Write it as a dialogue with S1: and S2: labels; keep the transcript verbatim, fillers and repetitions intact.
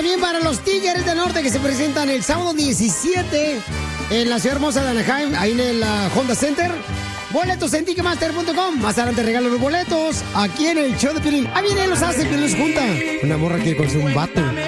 S1: también para los Tigres del Norte que se presentan el sábado diecisiete en la ciudad hermosa de Anaheim, ahí en el uh, Honda Center. Boletos en ticketmaster punto com. Más adelante regalo los boletos aquí en el show de Piolín. Ah, viene, los hace, Piolín los junta. Una morra que conoce un vato.